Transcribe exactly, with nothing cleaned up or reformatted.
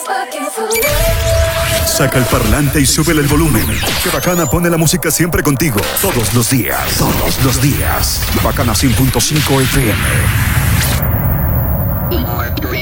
Saca el parlante y súbele el volumen. Que Bacana pone la música siempre contigo. Todos los días. Todos los días. Bacana cien punto cinco F M.